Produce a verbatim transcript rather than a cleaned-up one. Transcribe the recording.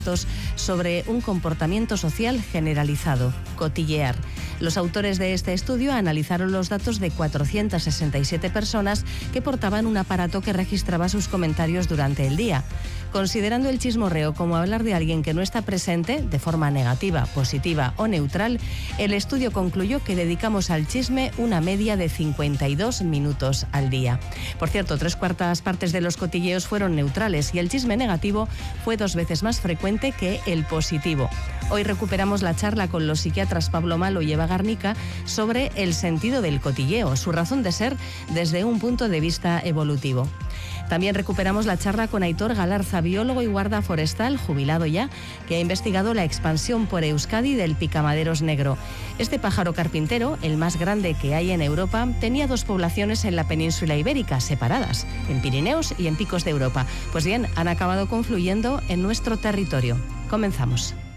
sobre un comportamiento social generalizado, cotillear. Los autores de este estudio analizaron los datos de cuatrocientas sesenta y siete personas que portaban un aparato que registraba sus comentarios durante el día. Considerando el chismorreo como hablar de alguien que no está presente, de forma negativa, positiva o neutral, el estudio concluyó que dedicamos al chisme una media de cincuenta y dos minutos al día. Por cierto, tres cuartas partes de los cotilleos fueron neutrales y el chisme negativo fue dos veces más frecuente que el positivo. Hoy recuperamos la charla con los psiquiatras Pablo Malo y Eva Garnica sobre el sentido del cotilleo, su razón de ser desde un punto de vista evolutivo. También recuperamos la charla con Aitor Galarza, biólogo y guarda forestal, jubilado ya, que ha investigado la expansión por Euskadi del picamaderos negro. Este pájaro carpintero, el más grande que hay en Europa, tenía dos poblaciones en la península ibérica, separadas, en Pirineos y en Picos de Europa. Pues bien, han acabado confluyendo en nuestro territorio. Comenzamos.